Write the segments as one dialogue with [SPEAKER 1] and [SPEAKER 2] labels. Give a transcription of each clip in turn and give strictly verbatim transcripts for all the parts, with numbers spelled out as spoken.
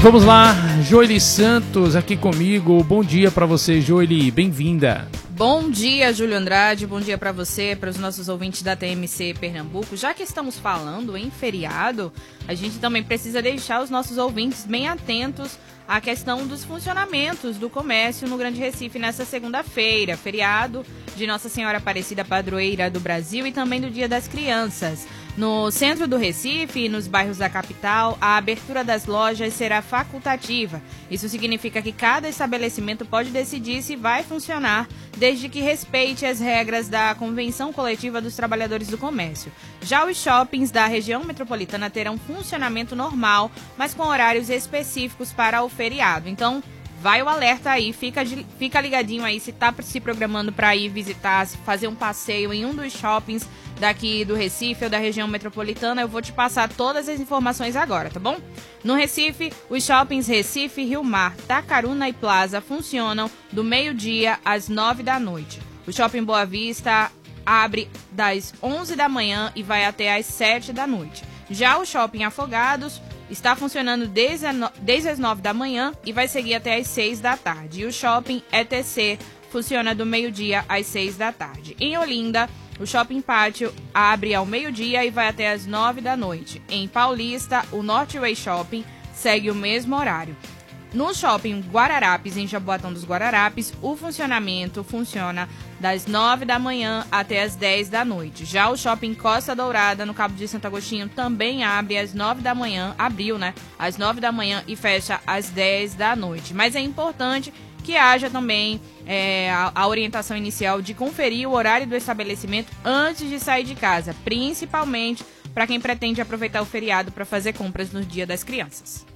[SPEAKER 1] Vamos lá, Joely Santos aqui comigo. Bom dia para você, Joely, bem-vinda.
[SPEAKER 2] Bom dia, Júlio Andrade, bom dia para você, para os nossos ouvintes da T M C Pernambuco. Já que estamos falando em feriado, a gente também precisa deixar os nossos ouvintes bem atentos à questão dos funcionamentos do comércio no Grande Recife nessa segunda-feira, feriado de Nossa Senhora Aparecida Padroeira do Brasil e também do Dia das Crianças. No centro do Recife e nos bairros da capital, a abertura das lojas será facultativa. Isso significa que cada estabelecimento pode decidir se vai funcionar, desde que respeite as regras da Convenção Coletiva dos Trabalhadores do Comércio. Já os shoppings da região metropolitana terão funcionamento normal, mas com horários específicos para o feriado. Então, vai o alerta aí, fica, fica ligadinho aí se está se programando para ir visitar, fazer um passeio em um dos shoppings daqui do Recife ou da região metropolitana. Eu vou te passar todas as informações agora, tá bom? No Recife, os shoppings Recife, Rio Mar, Tacaruna e Plaza funcionam do meio-dia às nove da noite. O Shopping Boa Vista abre das onze da manhã e vai até às sete da noite. Já o Shopping Afogados está funcionando desde, no... desde as nove da manhã e vai seguir até às seis da tarde. E o Shopping E T C funciona do meio-dia às seis da tarde. Em Olinda, o Shopping Pátio abre ao meio-dia e vai até às nove da noite. Em Paulista, o Northway Shopping segue o mesmo horário. No Shopping Guararapes, em Jaboatão dos Guararapes, o funcionamento funciona das nove da manhã até as dez da noite. Já o Shopping Costa Dourada, no Cabo de Santo Agostinho, também abre às nove da manhã, abriu, né? Às nove da manhã e fecha às dez da noite. Mas é importante que haja também é, a, a orientação inicial de conferir o horário do estabelecimento antes de sair de casa, principalmente para quem pretende aproveitar o feriado para fazer compras no Dia das Crianças.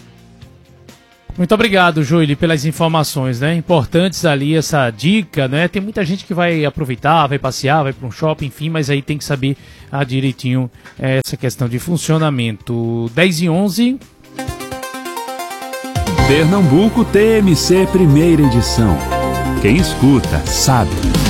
[SPEAKER 1] Muito obrigado, Joely, pelas informações, né? Importantes ali essa dica, né? Tem muita gente que vai aproveitar, vai passear, vai para um shopping, enfim, mas aí tem que saber ah, direitinho eh, essa questão de funcionamento. dez e onze.
[SPEAKER 3] Pernambuco T M C primeira edição. Quem escuta, sabe.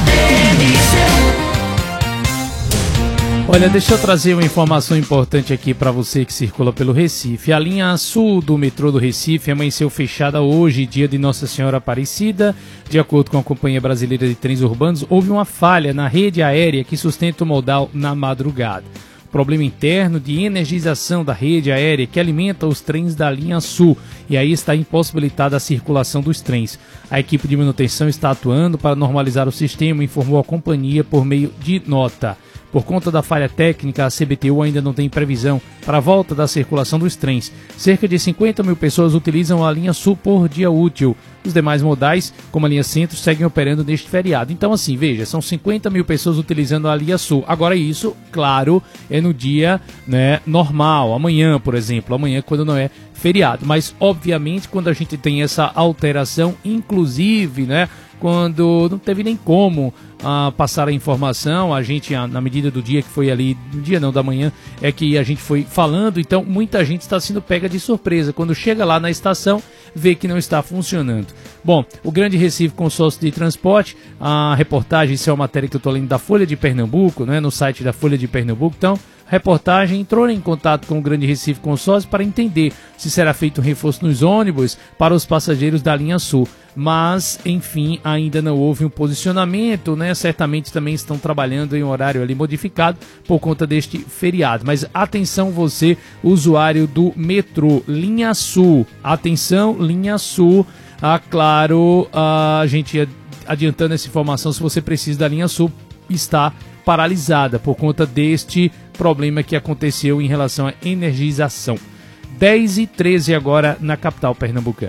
[SPEAKER 1] Olha, deixa eu trazer uma informação importante aqui para você que circula pelo Recife. A linha sul do metrô do Recife amanheceu fechada hoje, dia de Nossa Senhora Aparecida. De acordo com a Companhia Brasileira de Trens Urbanos, houve uma falha na rede aérea que sustenta o modal na madrugada. Problema interno de energização da rede aérea que alimenta os trens da linha sul, e aí está impossibilitada a circulação dos trens. A equipe de manutenção está atuando para normalizar o sistema, informou a companhia por meio de nota. Por conta da falha técnica, a C B T U ainda não tem previsão para a volta da circulação dos trens. Cerca de cinquenta mil pessoas utilizam a linha sul por dia útil. Os demais modais, como a linha centro, seguem operando neste feriado. Então, assim, veja, são cinquenta mil pessoas utilizando a linha sul. Agora, isso, claro, é no dia, né, normal, amanhã, por exemplo, amanhã quando não é feriado. Mas, obviamente, quando a gente tem essa alteração, inclusive, né, quando não teve nem como uh, passar a informação, a gente, uh, na medida do dia que foi ali, no dia não, da manhã, é que a gente foi falando, então muita gente está sendo pega de surpresa. Quando chega lá na estação, vê que não está funcionando. Bom, o Grande Recife Consórcio de Transporte, a reportagem, isso é uma matéria que eu estou lendo da Folha de Pernambuco, né, no site da Folha de Pernambuco, então, a reportagem entrou em contato com o Grande Recife Consórcio para entender se será feito um reforço nos ônibus para os passageiros da linha sul. Mas, enfim, ainda não houve um posicionamento, né? Certamente também estão trabalhando em um horário ali modificado por conta deste feriado. Mas atenção você, usuário do metrô, linha sul. Atenção, linha sul. Ah, claro, a gente adiantando essa informação, se você precisa da linha sul, está paralisada por conta deste problema que aconteceu em relação à energização. dez e treze agora na capital pernambucana.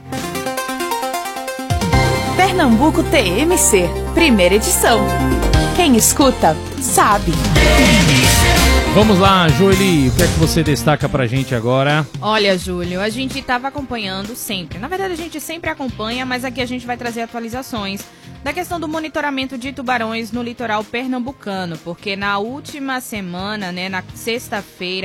[SPEAKER 4] Pernambuco T M C, primeira edição. Quem escuta, sabe.
[SPEAKER 1] Vamos lá, Joely, o que é que você destaca pra gente agora?
[SPEAKER 2] Olha, Júlio, a gente estava acompanhando sempre. Na verdade, a gente sempre acompanha, mas aqui a gente vai trazer atualizações da questão do monitoramento de tubarões no litoral pernambucano, porque na última semana, né, na sexta-feira,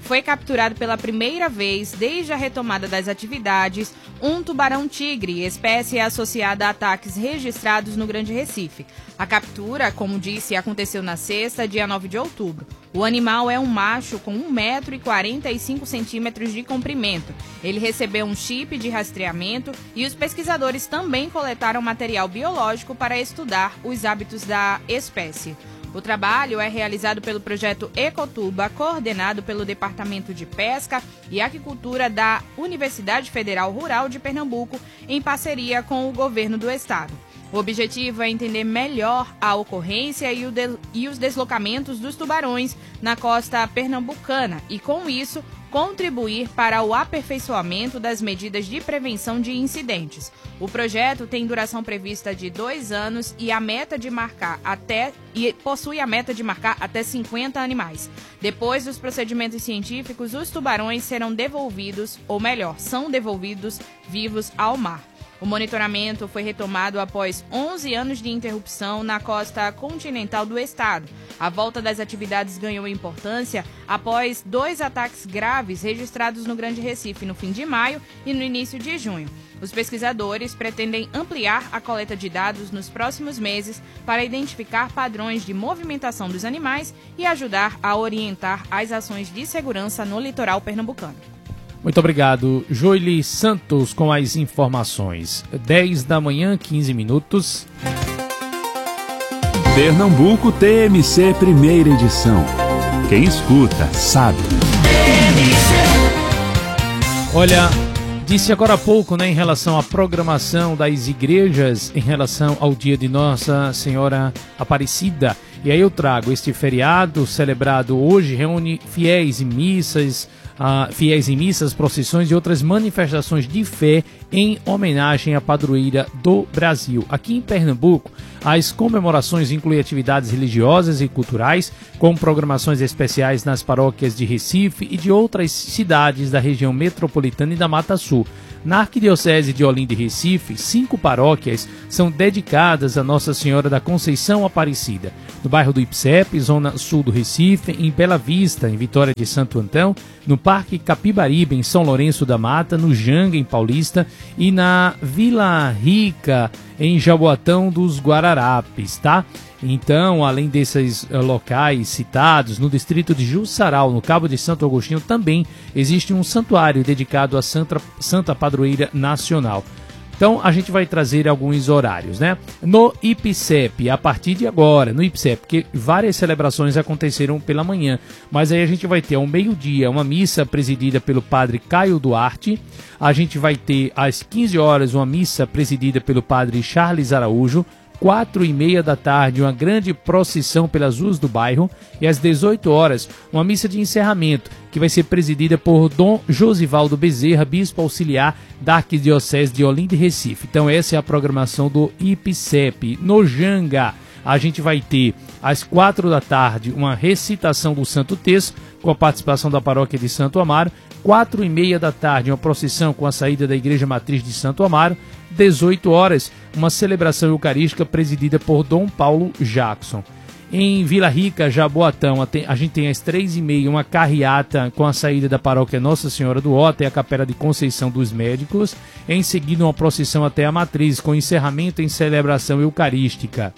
[SPEAKER 2] foi capturado pela primeira vez desde a retomada das atividades um tubarão-tigre, espécie associada a ataques registrados no Grande Recife. A captura, como disse, aconteceu na sexta, dia nove de outubro. O animal é um macho com um metro e quarenta e cinco centímetros de comprimento. Ele recebeu um chip de rastreamento e os pesquisadores também coletaram material biológico para estudar os hábitos da espécie. O trabalho é realizado pelo projeto Ecotuba, coordenado pelo Departamento de Pesca e Aquicultura da Universidade Federal Rural de Pernambuco, em parceria com o governo do estado. O objetivo é entender melhor a ocorrência e, o de, e os deslocamentos dos tubarões na costa pernambucana e, com isso, contribuir para o aperfeiçoamento das medidas de prevenção de incidentes. O projeto tem duração prevista de dois anos e a meta de marcar até e possui a meta de marcar até cinquenta animais. Depois dos procedimentos científicos, os tubarões serão devolvidos, ou melhor, são devolvidos vivos ao mar. O monitoramento foi retomado após onze anos de interrupção na costa continental do estado. A volta das atividades ganhou importância após dois ataques graves registrados no Grande Recife no fim de maio e no início de junho. Os pesquisadores pretendem ampliar a coleta de dados nos próximos meses para identificar padrões de movimentação dos animais e ajudar a orientar as ações de segurança no litoral pernambucano.
[SPEAKER 1] Muito obrigado, Joely Santos, com as informações. dez da manhã, quinze minutos.
[SPEAKER 3] Pernambuco T M C, primeira edição. Quem escuta, sabe.
[SPEAKER 1] Olha, disse agora há pouco, né, em relação à programação das igrejas, em relação ao dia de Nossa Senhora Aparecida. E aí eu trago este feriado celebrado hoje, reúne fiéis e missas, Uh, fiéis em missas, procissões e outras manifestações de fé em homenagem à padroeira do Brasil. Aqui em Pernambuco, as comemorações incluem atividades religiosas e culturais, com programações especiais nas paróquias de Recife e de outras cidades da região metropolitana e da Mata Sul. Na Arquidiocese de Olinda e Recife, cinco paróquias são dedicadas a Nossa Senhora da Conceição Aparecida. No bairro do Ipsep, zona sul do Recife, em Bela Vista, em Vitória de Santo Antão, no Parque Capibaribe, em São Lourenço da Mata, no Janga, em Paulista, e na Vila Rica, em Jaboatão dos Guararapes, tá? Então, além desses uh, locais citados, no distrito de Jussaral, no Cabo de Santo Agostinho, também existe um santuário dedicado à Santa, Santa Padroeira Nacional. Então, a gente vai trazer alguns horários, né? No Ipsep, a partir de agora, no Ipsep, porque várias celebrações aconteceram pela manhã, mas aí a gente vai ter ao meio-dia uma missa presidida pelo padre Caio Duarte, a gente vai ter às quinze horas uma missa presidida pelo padre Charles Araújo, quatro e meia da tarde, uma grande procissão pelas ruas do bairro, e às dezoito horas, uma missa de encerramento, que vai ser presidida por Dom Josivaldo Bezerra, bispo auxiliar da Arquidiocese de Olinda e Recife. Então essa é a programação do Ipsep. No Janga, a gente vai ter às quatro da tarde uma recitação do Santo Terço, com a participação da paróquia de Santo Amaro. Quatro e meia da tarde, uma procissão com a saída da Igreja Matriz de Santo Amaro. dezoito horas, uma celebração eucarística presidida por Dom Paulo Jackson. Em Vila Rica, Jaboatão, a gente tem às três e meia uma carreata com a saída da paróquia Nossa Senhora do Ó até a Capela de Conceição dos Médicos. Em seguida, uma procissão até a Matriz, com encerramento em celebração eucarística.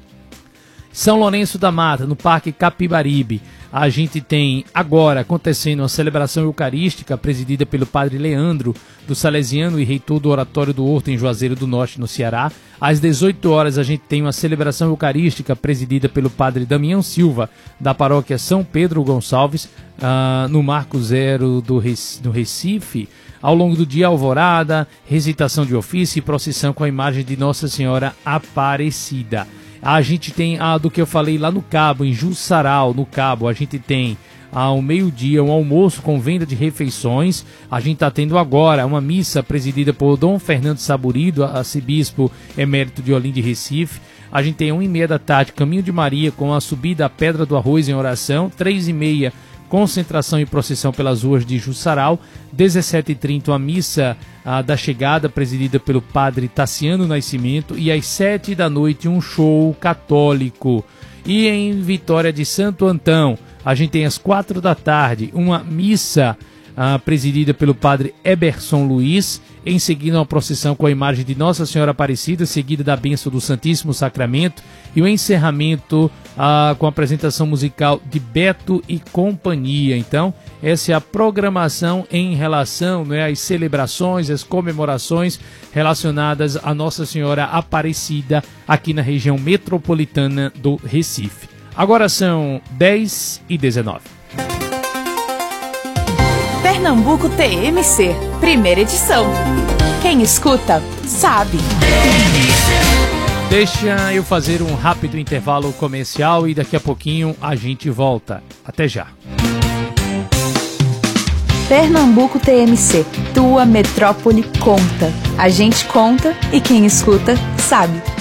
[SPEAKER 1] São Lourenço da Mata, no Parque Capibaribe, a gente tem agora acontecendo uma celebração eucarística presidida pelo padre Leandro, do Salesiano e reitor do Oratório do Horto, em Juazeiro do Norte, no Ceará. Às dezoito horas a gente tem uma celebração eucarística presidida pelo padre Damião Silva, da paróquia São Pedro Gonçalves, uh, no Marco Zero do, Rec- do Recife. Ao longo do dia, alvorada, recitação de ofício e procissão com a imagem de Nossa Senhora Aparecida. A gente tem, ah, do que eu falei lá no Cabo, em Jussaral, no Cabo, a gente tem ao meio-dia um almoço com venda de refeições. A gente está tendo agora uma missa presidida por Dom Fernando Saburido, arcebispo emérito de Olinda e Recife. A gente tem uma e meia da tarde, Caminho de Maria, com a subida à Pedra do Arroz em oração. Três e meia, concentração e procissão pelas ruas de Jussaral. dezessete e trinta, uma missa ah, da chegada, presidida pelo padre Tassiano Nascimento. E às sete da noite, um show católico. E em Vitória de Santo Antão, A gente tem às quatro da tarde uma missa ah, presidida pelo padre Eberson Luiz, em seguida uma procissão com a imagem de Nossa Senhora Aparecida, seguida da bênção do Santíssimo Sacramento, e o encerramento ah, com a apresentação musical de Beto e Companhia. Então, essa é a programação em relação, né, às celebrações, às comemorações relacionadas a Nossa Senhora Aparecida aqui na região metropolitana do Recife. Agora são dez e dezenove.
[SPEAKER 4] Pernambuco T M C, primeira edição. Quem escuta, sabe.
[SPEAKER 1] Deixa eu fazer um rápido intervalo comercial e daqui a pouquinho a gente volta. Até já.
[SPEAKER 4] Pernambuco T M C, tua metrópole conta. A gente conta e quem escuta, sabe.